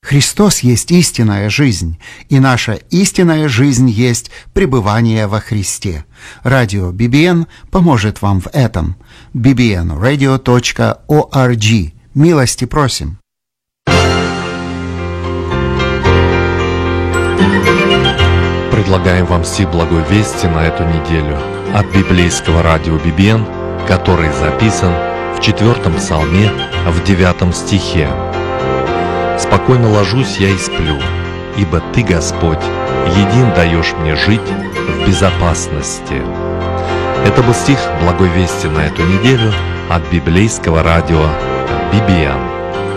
Христос есть истинная жизнь, и наша истинная жизнь есть пребывание во Христе. Радио BBN поможет вам в этом. bbnradio.org. Милости просим. Предлагаем вам стих Благой Вести на эту неделю от библейского радио BBN, который записан в 4 псалме, в 9 стихе. «Спокойно ложусь я и сплю, ибо Ты, Господь, един даешь мне жить в безопасности». Это был стих Благой Вести на эту неделю от библейского радио BBN.